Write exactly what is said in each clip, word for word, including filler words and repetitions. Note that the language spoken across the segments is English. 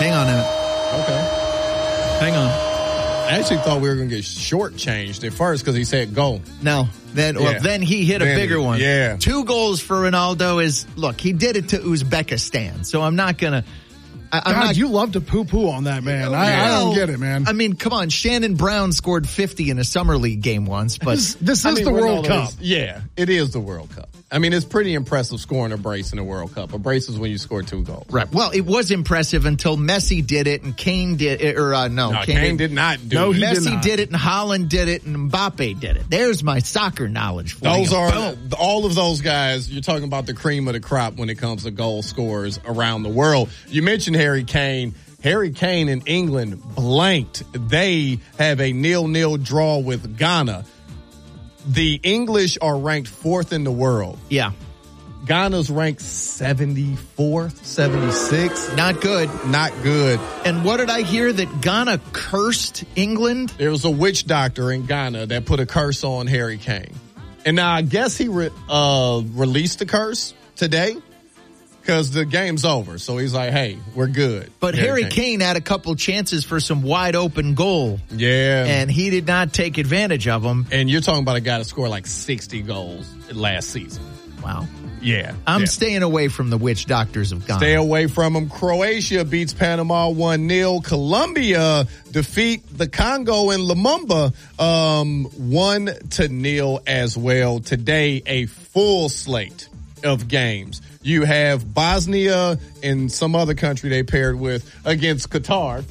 Hang on a minute. Okay. Hang on. I actually thought we were going to get shortchanged at first because he said goal. No. Then, well, Yeah. then he hit a Then bigger he- one. yeah. Two goals for Ronaldo is, look, he did it to Uzbekistan, so I'm not going to. I'm God, not, you love to poo-poo on that, man. I, I don't get it, man. I mean, come on. Shannon Brown scored fifty in a Summer League game once, but This, this I is mean, the World Ronaldo Cup. is- yeah, it is the World Cup. I mean, it's pretty impressive scoring a brace in the World Cup. A brace is when you score two goals. right. Well, it was impressive until Messi did it and Kane did it, or uh, no, No, Kane did not do No, it. he did Messi not. did it and Haaland did it and Mbappe did it. There's my soccer knowledge for Those you. are Boom. all of those guys. You're talking about the cream of the crop when it comes to goal scorers around the world. You mentioned Harry Kane. Harry Kane in England blanked. They have a nil-nil draw with Ghana. The English are ranked fourth in the world. Yeah. Ghana's ranked seventy-fourth, seventy-sixth. Not good. Not good. And what did I hear? That Ghana cursed England? There was a witch doctor in Ghana that put a curse on Harry Kane. And now I guess he re- uh, released the curse today because the game's over. So he's like, hey, we're good. But Harry Kane had a couple chances for some wide open goal, Yeah. and he did not take advantage of them. And you're talking about a guy that scored like sixty goals last season. Wow. Yeah. I'm yeah. staying away from the witch doctors of Ghana. Stay away from him. Croatia beats Panama one nil. Colombia defeat the Congo and Lumumba um, one to nil as well. Today, a full slate of games. You have Bosnia and some other country they paired with against Qatar.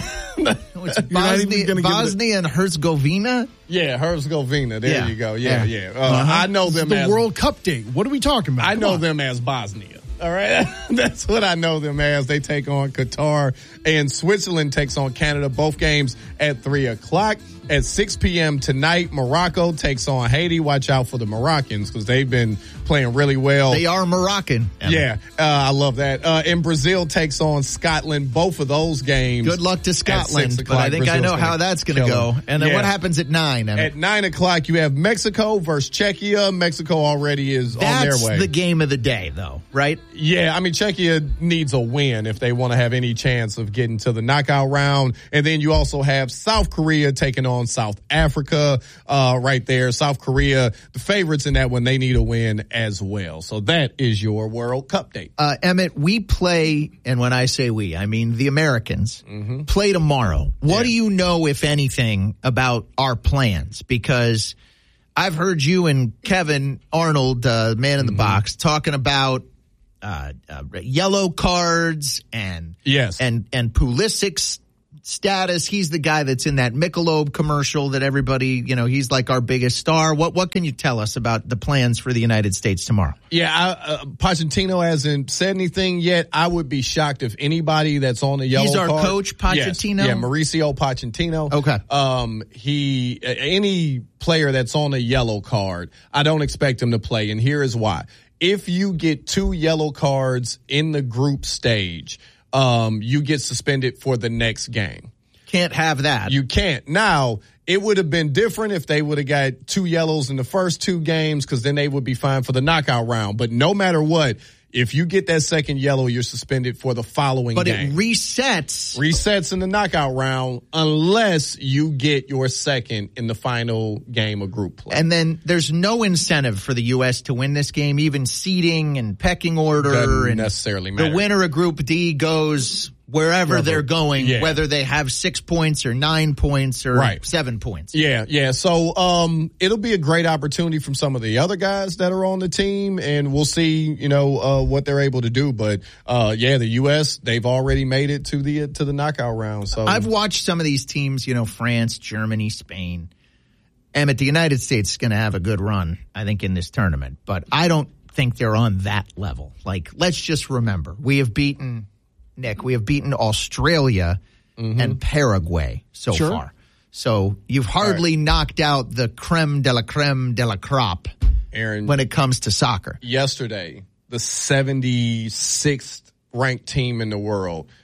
Oh, it's not even Bosnia, gonna give it a- Bosnia and Herzegovina? Yeah, Herzegovina. There Yeah. you go. Yeah, Yeah. yeah. Uh, I know This is them the as World Cup date. What are we talking about? I Come know on. them as Bosnia. All right. That's what I know them as. They take on Qatar, and Switzerland takes on Canada. Both games at three o'clock. At six p.m. tonight, Morocco takes on Haiti. Watch out for the Moroccans because they've been playing really well. They are Moroccan. Yeah, uh, I love that. Uh, and Brazil takes on Scotland. Both of those games. Good luck to at Scotland, six but I o'clock. think I Brazil's know gonna how that's going to kill go. them. And then Yeah. what happens at nine? Emmett? At nine o'clock, you have Mexico versus Czechia. Mexico already is That's on their way. the game of the day, though, right? Yeah, I mean, Czechia needs a win if they want to have any chance of getting to the knockout round. And then you also have South Korea taking on South Africa uh, right there. South Korea, the favorites in that one, they need a win as well. So that is your World Cup date. Uh, Emmett, we play, and when I say we, I mean the Americans, Mm-hmm. play tomorrow. What Yeah. do you know, if anything, about our plans? Because I've heard you and Kevin Arnold, uh, man in the Mm-hmm. box, talking about uh, uh, yellow cards and Yes. and and Pulisic's status. He's the guy that's in that Michelob commercial that everybody, you know, he's like our biggest star. What what can you tell us about the plans for the United States tomorrow? Yeah, I, uh, Pochettino hasn't said anything yet. I would be shocked if anybody that's on the yellow He's our card- coach, Pochettino? Yes. Yeah, Mauricio Pochettino. Okay. Um, he uh, any player that's on a yellow card, I don't expect him to play, and here is why. If you get two yellow cards in the group stage, um, you get suspended for the next game. Can't have that. You can't. Now, it would have been different if they would have got two yellows in the first two games because then they would be fine for the knockout round. But no matter what, if you get that second yellow, you're suspended for the following but game. it resets. Resets in the knockout round unless you get your second in the final game of group play. And then there's no incentive for the U S to win this game, even seeding and pecking order. Doesn't and necessarily matter. The winner of Group D goes wherever Wherever. they're going, Yeah. whether they have six points or nine points or Right. seven points. Yeah, yeah. So um, it'll be a great opportunity from some of the other guys that are on the team, and we'll see, you know, uh, what they're able to do. But uh, yeah, the U S they've already made it to the to the knockout round. So I've watched some of these teams, you know, France, Germany, Spain. Emmett, the United States is going to have a good run, I think, in this tournament. But I don't think they're on that level. Like, let's just remember, we have beaten, Nick, we have beaten Australia Mm-hmm. and Paraguay so Sure. far. So you've hardly knocked out the creme de la creme de la crop Aaron, when it comes to soccer. yesterday, the seventy-sixth ranked team in the world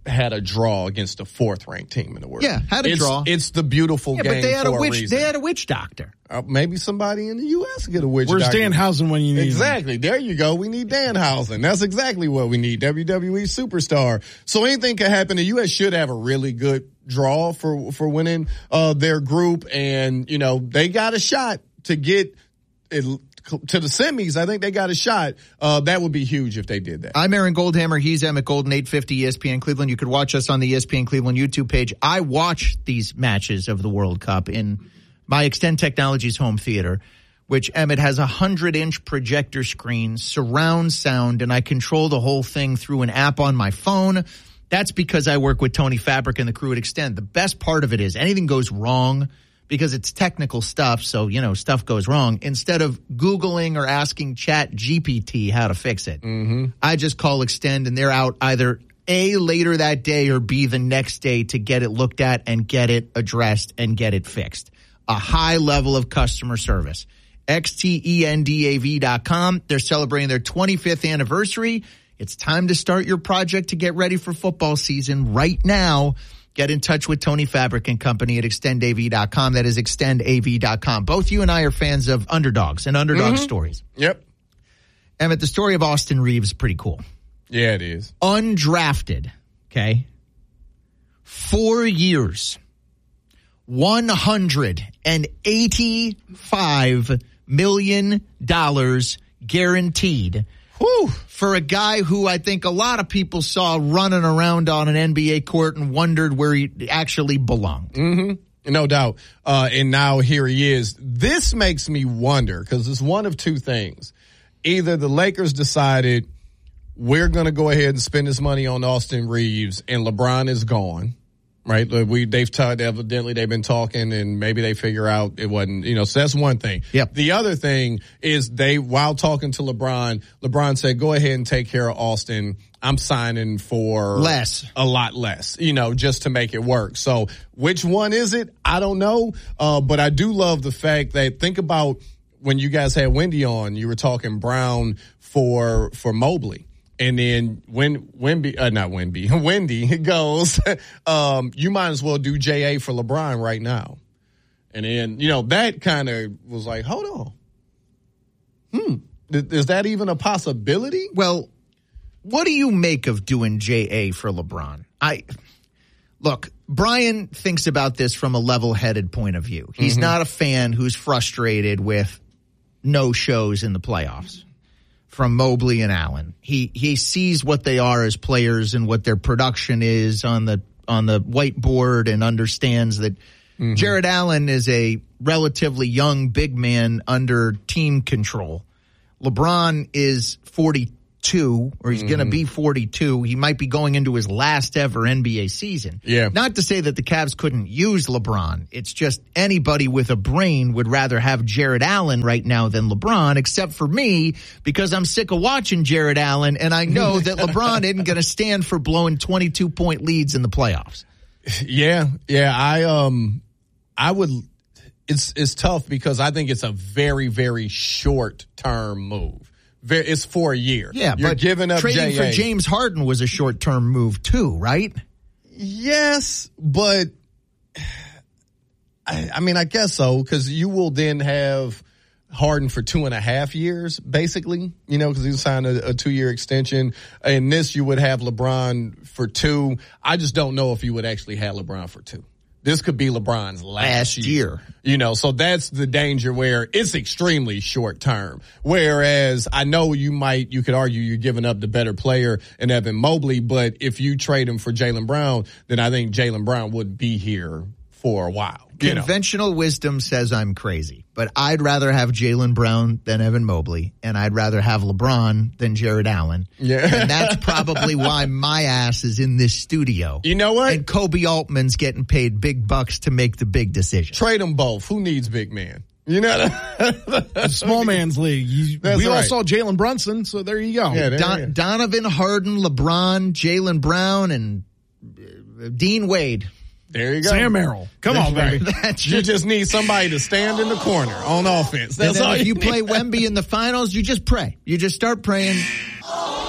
had a draw against a fourth-ranked team in the world. Yeah, had a it's, draw. It's the beautiful yeah, game but they had for a witch. a reason. They had a witch doctor. Uh, maybe somebody in the U S get a witch Where's doctor. Danhausen when you need Exactly. him? There you go. We need Danhausen. That's exactly what we need. W W E superstar. So anything can happen. The U S should have a really good draw for for winning uh, their group, and you know they got a shot to get it to the semis. I think they got a shot. Uh, that would be huge if they did that. I'm Aaron Goldhammer. He's Emmett Golden, eight fifty E S P N Cleveland. You could watch us on the E S P N Cleveland YouTube page. I watch these matches of the World Cup in my Extend Technologies home theater, which Emmett has a hundred-inch projector screen, surround sound, and I control the whole thing through an app on my phone. That's because I work with Tony Fabric and the crew at Extend. The best part of it is anything goes wrong because it's technical stuff, so, you know, stuff goes wrong. Instead of Googling or asking Chat G P T how to fix it, mm-hmm. I just call Extend, and they're out either A, later that day, or B, the next day to get it looked at and get it addressed and get it fixed. A high level of customer service. X T E N D A V dot com. They're celebrating their twenty-fifth anniversary. It's time to start your project to get ready for football season right now. Get in touch with Tony Fabric and Company at extend A V dot com. That is extend A V dot com. Both you and I are fans of underdogs and underdog mm-hmm. stories. Yep. Emmett, the story of Austin Reeves is pretty cool. Yeah, it is. Undrafted, okay? Four years. one hundred eighty-five million dollars guaranteed. Whew. For a guy who I think a lot of people saw running around on an N B A court and wondered where he actually belonged. Mm-hmm. No doubt. Uh, and now here he is. This makes me wonder because it's one of two things. Either the Lakers decided we're going to go ahead and spend this money on Austin Reeves and LeBron is gone. Right, we they've talked. Evidently, they've been talking, and maybe they figure out it wasn't. You know, so that's one thing. Yep. The other thing is they, while talking to LeBron, LeBron said, "Go ahead and take care of Austin. I'm signing for less, a lot less. You know, just to make it work." So, which one is it? I don't know. Uh, but I do love the fact that think about when you guys had Wendy on. You were talking Brown for for Mobley. And then when Wemby, uh, not Wemby, Wendy goes, um, you might as well do J A for LeBron right now. And then, you know, that kind of was like, hold on. Hmm. Is that even a possibility? Well, what do you make of doing J A for LeBron? I look, Brian thinks about this from a level-headed point of view. He's mm-hmm. not a fan who's frustrated with no shows in the playoffs from Mobley and Allen. He he sees what they are as players and what their production is on the on the whiteboard and understands that mm-hmm. Jared Allen is a relatively young big man under team control. LeBron is forty-two, or he's mm-hmm. going to be forty-two. He might be going into his last ever N B A season. Yeah. Not to say that the Cavs couldn't use LeBron. It's just anybody with a brain would rather have Jared Allen right now than LeBron, except for me, because I'm sick of watching Jared Allen, and I know that LeBron isn't going to stand for blowing twenty-two point leads in the playoffs. Yeah, yeah. I um, I would. It's it's tough because I think it's a very very short term move. Very, it's for a year. Yeah, you're but giving up trading J A. for James Harden was a short term move too, right? Yes, but I, I mean, I guess so because you will then have Harden for two and a half years, basically. You know, because he signed a, a two year extension. In this, you would have LeBron for two. I just don't know if you would actually have LeBron for two. This could be LeBron's last, last year. year. You know, so that's the danger where it's extremely short term. Whereas I know you might, you could argue you're giving up the better player in Evan Mobley, but if you trade him for Jaylen Brown, then I think Jaylen Brown would be here for a while. Conventional know. wisdom says I'm crazy, but I'd rather have Jaylen Brown than Evan Mobley, and I'd rather have LeBron than Jared Allen. Yeah. And that's probably why my ass is in this studio. You know what? And Kobe Altman's getting paid big bucks to make the big decision. Trade them both. Who needs big man? You know, small man's league. You, we right. all saw Jalen Brunson, so there you go. Yeah, there Don, you go. Donovan, Harden, LeBron, Jaylen Brown, and uh, Dean Wade. There you go. Sam Merrill. Come That's on, right. baby. That's you just need somebody to stand in the corner on offense. That's and then all if you need. play Wemby in the finals, you just pray. You just start praying.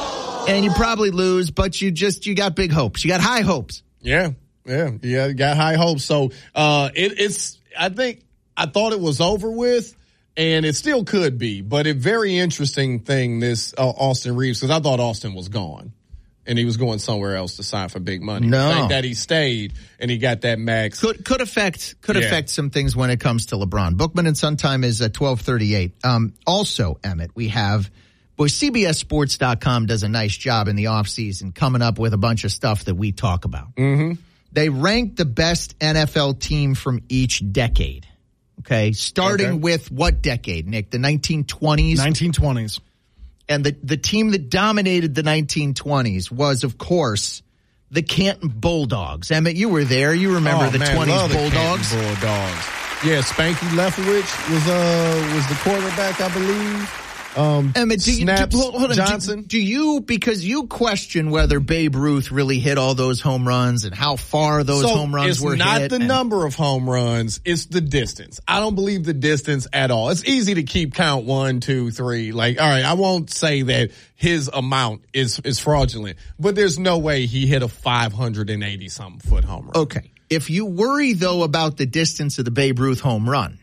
and you probably lose, but you just you got big hopes. You got high hopes. Yeah, yeah, yeah. Got high hopes. So uh, it, it's. I think I thought it was over with, and it still could be. But a very interesting thing, this uh, Austin Reeves, because I thought Austin was gone, and he was going somewhere else to sign for big money. No, the fact that he stayed and he got that max could could affect could yeah. affect some things when it comes to LeBron. Bookman and Sun time is at twelve thirty eight. Um, also, Emmett, we have. Boy, C B S Sports dot com does a nice job in the offseason coming up with a bunch of stuff that we talk about. Mm-hmm. They rank the best N F L team from each decade. Okay, starting okay. with what decade, Nick? The nineteen twenties? nineteen twenties. And the, the team that dominated the nineteen twenties was, of course, the Canton Bulldogs. Emmett, you were there. You remember oh, the man, twenties love the Bulldogs? Canton Bulldogs. Yeah, Spanky Leftwich was uh was the quarterback, I believe. Um, Emmett, do you, Snaps do, hold on, Johnson. Do, do you, because you question whether Babe Ruth really hit all those home runs and how far those so home runs it's were not hit. the and, number of home runs, it's the distance. I don't believe the distance at all. It's easy to keep count one, two, three. Like, all right, I won't say that his amount is, is fraudulent, but there's no way he hit a five hundred eighty something foot home run. Okay. If you worry, though, about the distance of the Babe Ruth home run,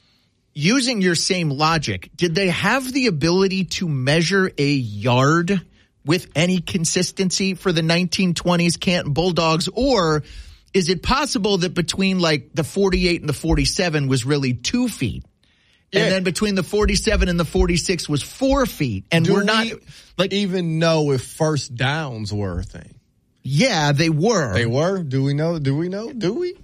using your same logic, did they have the ability to measure a yard with any consistency for the nineteen twenties Canton Bulldogs? Or is it possible that between like the forty-eight and the forty-seven was really two feet? Yeah. And then between the forty-seven and the forty-six was four feet. And Do we're not we like even know if first downs were a thing. Yeah, they were. They were? Do we know? Do we know? Do we?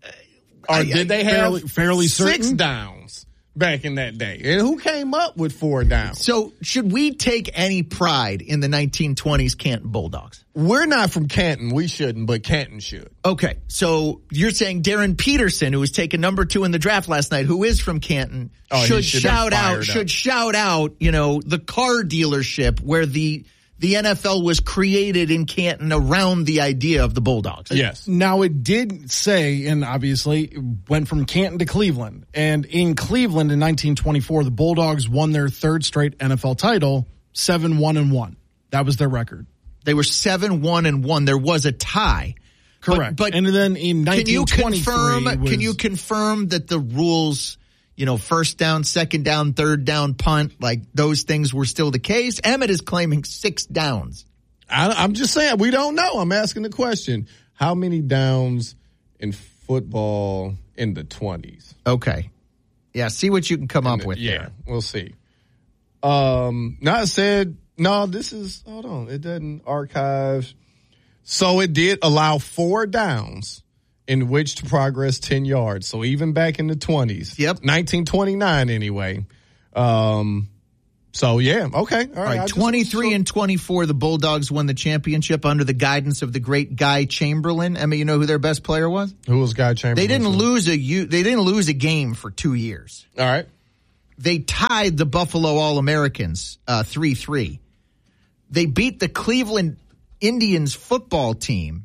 Or I- did they have fairly- fairly six certain? downs back in that day? And who came up with four downs? So should we take any pride in the nineteen twenties Canton Bulldogs? We're not from Canton. We shouldn't, but Canton should. Okay, so you're saying Darren Peterson, who was taken number two in the draft last night, who is from Canton, Oh, he should should have shout out, fired up. should shout out, you know, the car dealership where the the N F L was created in Canton around the idea of the Bulldogs. Yes. Now, it did say, and obviously it went from Canton to Cleveland. And in Cleveland in nineteen twenty-four, the Bulldogs won their third straight N F L title, seven one and one. That was their record. They were seven one and one. There was a tie. Correct. But, but and then in can you nineteen twenty-three, confirm? was, Can you confirm that the rules, you know, first down, second down, third down, punt, like those things were still the case? Emmett is claiming six downs. I, I'm just saying, we don't know. I'm asking the question. How many downs in football in the twenties? Okay. Yeah, see what you can come up with Yeah, there. we'll see. Um, now it said, no, this is, hold on, it doesn't archive. So it did allow four downs in which to progress ten yards. So even back in the twenties. Yep. nineteen twenty-nine anyway. Um, so yeah, okay. All right. All right, I just- twenty-three so- and twenty-four, the Bulldogs won the championship under the guidance of the great Guy Chamberlain. Emma, you know who their best player was? Who was Guy Chamberlain? They didn't lose a u- they didn't lose a game for two years. All right. They tied the Buffalo All-Americans uh, three three. They beat the Cleveland Indians football team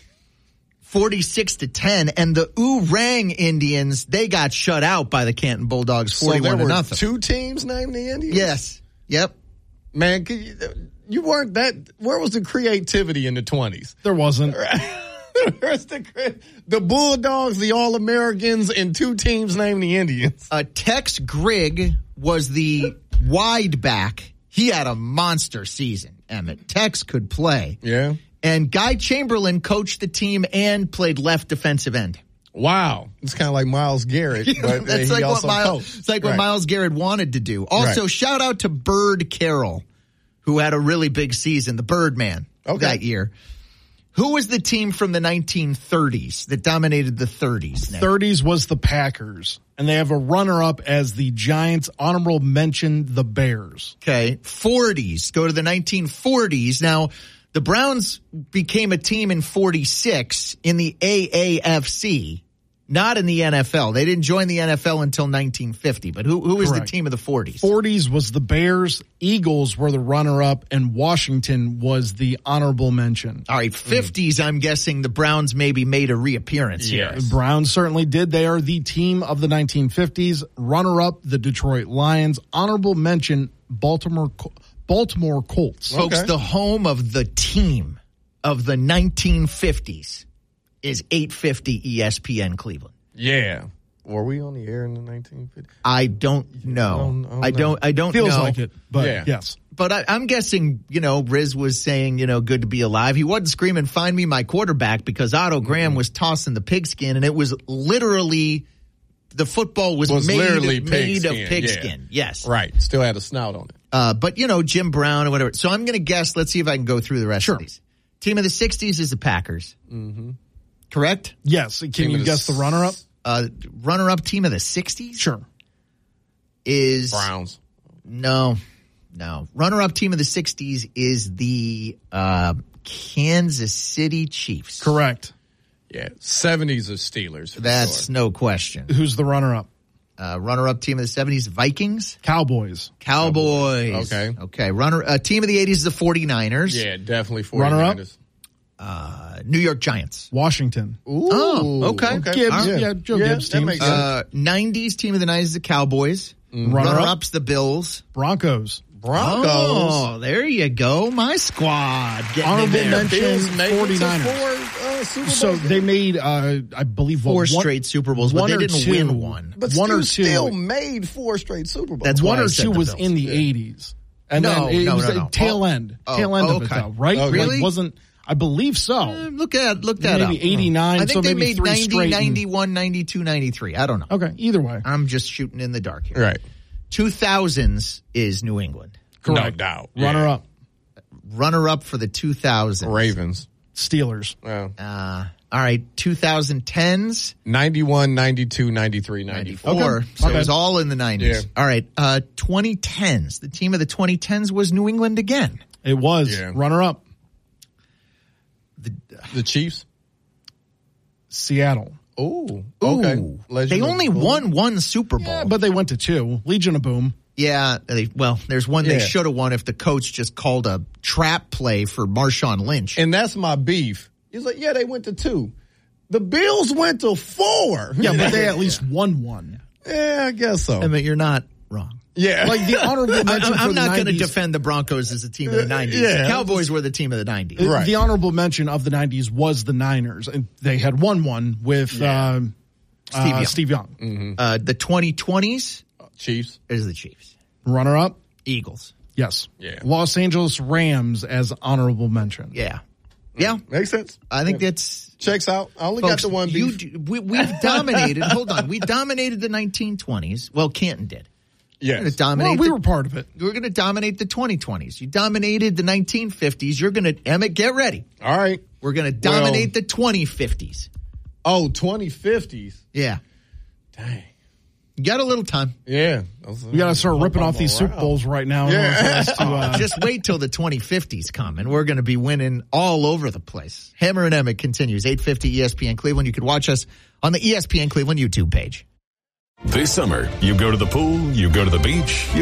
forty-six to ten, and the Oorang Indians, they got shut out by the Canton Bulldogs forty-one so there to were nothing. two teams named the Indians? Yes. Yep. Man, could you, you weren't that, where was the creativity in the twenties? there wasn't. Where's the, the Bulldogs, the All-Americans, and two teams named the Indians. Uh, Tex Grigg was the wide back. He had a monster season, Emmett. Tex could play. Yeah. And Guy Chamberlain coached the team and played left defensive end. Wow. It's kind of like Miles Garrett. But That's he like what also Miles, coached. it's like what Right. Miles Garrett wanted to do. Also, Right. shout out to Bird Carroll, who had a really big season, the Birdman Okay. that year. Who was the team from the nineteen thirties that dominated the thirties? Nick? thirties was the Packers, and they have a runner-up as the Giants. Honorable mention, the Bears. Okay. forties. Go to the nineteen forties. Now, the Browns became a team in forty-six in the A A F C, not in the N F L. They didn't join the N F L until nineteen fifty. But who, who was Correct. the team of the forties? forties was the Bears. Eagles were the runner-up, and Washington was the honorable mention. All right. fifties, I'm guessing the Browns maybe made a reappearance here. Yes. The Browns certainly did. They are the team of the nineteen fifties. Runner-up, the Detroit Lions. Honorable mention, Baltimore Baltimore Colts. Folks, Okay. the home of the team of the nineteen fifties is eight fifty E S P N Cleveland. Yeah. Were we on the air in the nineteen fifties? I don't know. I don't- I don't I don't. know. I don't Feels know. like it, but Yeah. yes. But I, I'm guessing, you know, Riz was saying, you know, good to be alive. He wasn't screaming, "Find me my quarterback," because Otto Graham Mm-hmm. was tossing the pigskin, and it was literally the football was, Was made, literally made pigskin, of pigskin. yeah. Yes, Right. Still had a snout on it. Uh, but you know, Jim Brown or whatever. So I'm going to guess. Let's see if I can go through the rest Sure. of these. Team of the sixties is the Packers. Mm-hmm. Correct. Yes. Can Team you of the guess the s- runner-up? Uh, runner-up team of the sixties Sure. is Browns. no, no. Runner-up team of the sixties is the uh, Kansas City Chiefs. Correct. Yeah. seventies are Steelers. for That's sure. no question. Who's the runner-up? Uh, runner-up team of the seventies, Vikings. Cowboys. Cowboys. Okay. Okay. Runner uh, team of the eighties is the forty-niners. Yeah, definitely Runner-up? forty-niners. Uh, New York Giants. Washington. Ooh. Oh, okay. Gibbs, yeah, Joe Gibbs that team. makes sense. Uh, nineties team of the nineties is the Cowboys. Runner-up? Runner-up's the Bills. Broncos. Broncos. Oh, there you go. My squad. Getting in Honorable there. mention. Bills made it to forty-niners. four, uh, Super So Bowls. they made, uh, I believe, what, Four one- straight Super Bowls, but one they or didn't two. win one. but one still, or two. still made four straight Super Bowls. That's one why I or said two the was Bills. in the Yeah. eighties. And No, then it no, was no, the no. tail Oh. end. Oh, tail end of it, okay. though, right? Okay. Really? Like, wasn't, I believe so. Uh, look at look that Maybe up. eighty-nine, I think so they maybe made three ninety, straight and- ninety-one, ninety-two, ninety-three. I don't know. Okay, either way. I'm just shooting in the dark here. right. two thousands is New England. No Correct. doubt. Runner Yeah. up, Runner-up for the two thousands. Ravens. Steelers. Yeah. Uh, all right, twenty tens, ninety-one, ninety-two, ninety-three, ninety-four. ninety-four. Okay, So my it was bad. all in the nineties. Yeah. All right, uh, twenty tens. The team of the twenty tens was New England again. It was. Yeah. Runner up, The Chiefs. Seattle. Ooh. Okay. Ooh, Legend they of only Boom. won one Super Bowl. Yeah, but they went to two. Legion of Boom. Yeah, they, well, there's one they Yeah. should have won if the coach just called a trap play for Marshawn Lynch. And that's my beef. He's like, yeah, they went to two. The Bills went to four. Yeah, but they at least won one. Yeah, I guess so. I mean, you're not wrong. yeah. Like the honorable I, mention for I'm the not going to nineties. defend the Broncos as a team of the nineties. yeah. The Cowboys were the team of the nineties. The- Right. The honorable mention of the nineties was the Niners, and they had won one with um, Steve uh, Young. Steve Young. Uh, the twenty twenties Chiefs. is the Chiefs. Runner up, Eagles. yes. Yeah. Los Angeles Rams as honorable mention. Yeah. Yeah. Makes sense. I think that's Checks out. I only folks, got the one you beef. do- we, we've dominated. Hold on. We dominated the nineteen twenties. Well, Canton did. We're going Yes. to dominate. Well, we the- were part of it. We're going to dominate the twenty twenties. You dominated the nineteen fifties. You're going to, Emmett, get ready. All right. We're going to Well- dominate the twenty fifties. Oh, twenty fifties. Yeah. Dang. You got a little time. Yeah. We got to start ripping off these Super Bowls right now. in order for us to, uh, Just wait till the twenty fifties come, and we're going to be winning all over the place. Hammer and Emmett continues. eight fifty E S P N Cleveland. You can watch us on the E S P N Cleveland YouTube page. This summer, you go to the pool, you go to the beach, you